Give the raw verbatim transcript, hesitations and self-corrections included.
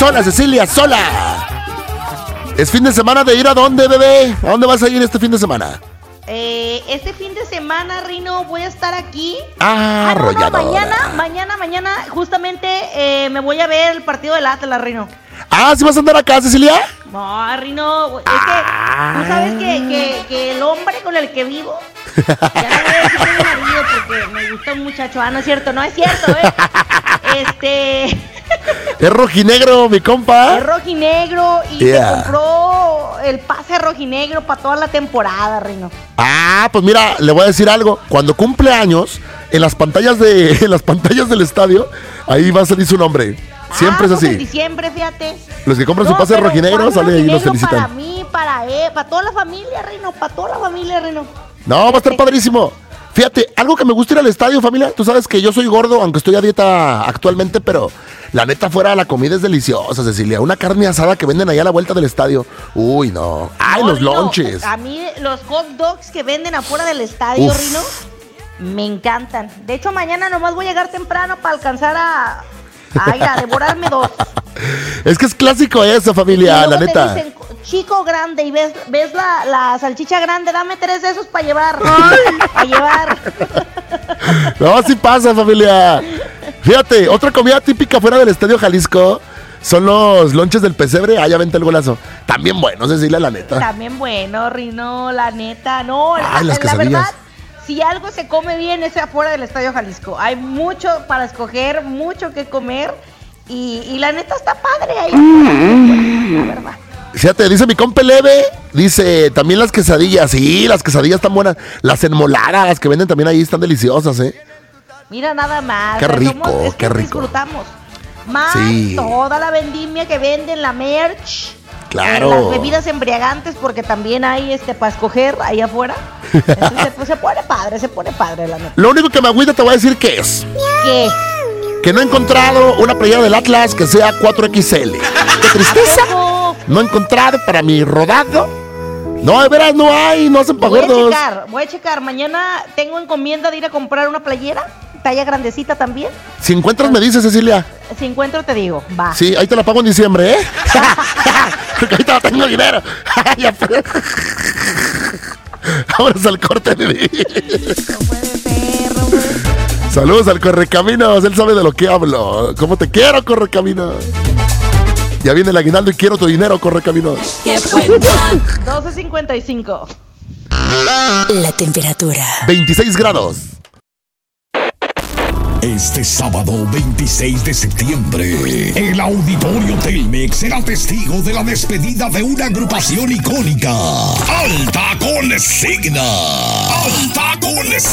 sola, Cecilia, sola. ¿Es fin de semana de ir a dónde, bebé? ¿A dónde vas a ir este fin de semana? Eh, este fin de semana, Rino, voy a estar aquí. Ah, ah no, no, arrolladora. mañana, mañana, mañana, justamente eh, me voy a ver el partido del Atlas, Rino. Ah, ¿sí vas a andar acá, Cecilia? No, Rino, es que tú sabes que, que, que el hombre con el que vivo, ya no voy a decir que es mi marido porque me gusta un muchacho. Ah, no es cierto, no es cierto, eh. Este... Es rojinegro, mi compa. Es rojinegro y Yeah. se compró el pase rojinegro para toda la temporada, Rino. Ah, pues mira, le voy a decir algo. Cuando cumple años, en las pantallas de, en las pantallas del estadio, ahí va a salir su nombre. Siempre ah, es así. Pues en diciembre, fíjate. Los que compran no, su pase pero rojinegro, pase sale ahí y los rojinegro felicitan. Para mí, para él, para toda la familia, Rino, para toda la familia, Rino. No, va a estar padrísimo. Fíjate, algo que me gusta ir al estadio, familia. Tú sabes que yo soy gordo, aunque estoy a dieta actualmente, pero la neta, fuera la comida es deliciosa, Cecilia. Una carne asada que venden allá a la vuelta del estadio. Uy, no. Ay, No, los Rino, lonches. A mí los hot dogs que venden afuera del estadio, Uf. Rino, me encantan. De hecho, mañana nomás voy a llegar temprano para alcanzar a, a ir a devorarme dos. Es que es clásico eso, Y familia, luego la te neta. dicen, chico grande, y ves, ves la, la salchicha grande, dame tres de esos para llevar. Para llevar. No, sí pasa, familia. Fíjate, otra comida típica fuera del Estadio Jalisco son los lonches del pesebre. Ah, ya vente el golazo. También bueno, Cecilia, la neta. También bueno, Rino, la neta. No, Ay, la, las la quesadillas. verdad, si algo se come bien es afuera del Estadio Jalisco. Hay mucho para escoger, mucho que comer. Y, y la neta está padre ahí. La verdad. Fíjate, dice mi compa Leve, dice también las quesadillas. Sí, las quesadillas están buenas. Las enmoladas que venden también ahí están deliciosas, ¿eh? Mira nada más. Qué o sea, rico, somos- es qué que rico. disfrutamos. Más Sí. toda la vendimia que venden, la merch. Claro. eh, las bebidas embriagantes, porque también hay este para escoger ahí afuera. Entonces, pues, se pone padre, se pone padre la neta. Lo único que me agüita te voy a decir que es ¿Qué? que no he encontrado una playera del Atlas que sea cuatro equis ele. ¡Qué tristeza! ¿Cómo? No he encontrado para mi rodado. No, de veras no hay, no hacen pa' Voy a gordos. checar, voy a checar. Mañana tengo encomienda de ir a comprar una playera, talla grandecita también. Si encuentras me dices, Cecilia. Si encuentro te digo, va. Sí, ahí te la pago en diciembre, ¿eh? Porque ahorita no tengo dinero. Ya fue. Vámonos al corte, bebé. No puede ser, no puede ser. Saludos al Correcaminos, él sabe de lo que hablo. ¿Cómo te quiero, Correcaminos? Ya viene el aguinaldo y quiero tu dinero, Correcaminos. doce cincuenta y cinco. La temperatura. veintiséis grados. Este sábado veintiséis de septiembre, el Auditorio Telmex será testigo de la despedida de una agrupación icónica. Alta Consigna. Alta Consigna.